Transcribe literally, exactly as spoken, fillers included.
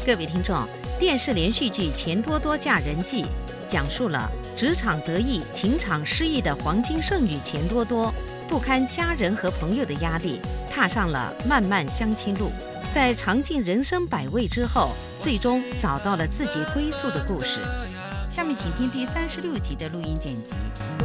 各位听众，电视连续剧《钱多多嫁人记》讲述了职场得意、情场失意的黄金剩女钱多多，不堪家人和朋友的压力，踏上了漫漫相亲路。在尝尽人生百味之后，最终找到了自己归宿的故事。下面请听第三十六集的录音剪辑。